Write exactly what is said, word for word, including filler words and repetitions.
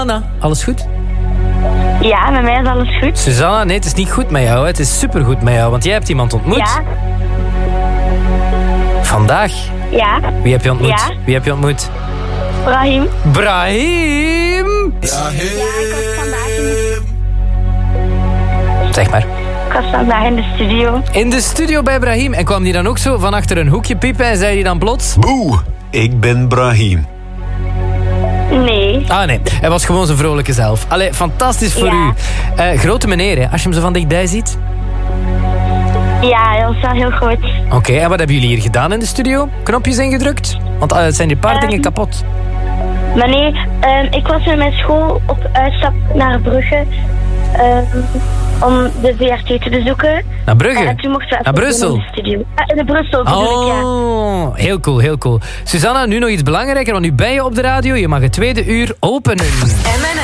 Anna, alles goed? Ja, met mij is alles goed. Susanna, nee, het is niet goed met jou. Hè. Het is supergoed met jou, want jij hebt iemand ontmoet. Ja. Vandaag. Ja. Wie heb je ontmoet? Ja. Wie heb je ontmoet? Brahim. Brahim! Ja, ik was vandaag in de, Zeg maar. ik was vandaag in de studio. In de studio bij Brahim. En kwam die dan ook zo van achter een hoekje piepen en zei hij dan plots... Boe, ik ben Brahim. Nee. Ah nee, hij was gewoon zijn vrolijke zelf. Allee, fantastisch voor Ja. u. Uh, grote meneer, hè, als je hem zo van dichtbij ziet. Ja, hij was wel heel groot. Oké, okay, en wat hebben jullie hier gedaan in de studio? Knopjes ingedrukt? Want uh, het zijn hier een paar Um, dingen kapot. Maar nee, um, ik was met mijn school op uitstap naar Brugge. Um, om de V R T te bezoeken. Naar Brugge? En toen mochten we naar Brussel? in de studio. Ah, in de Brussel bedoel ik, ja. Oh, heel cool, heel cool. Susanna, nu nog iets belangrijker, want nu ben je op de radio. Je mag het tweede uur openen. M N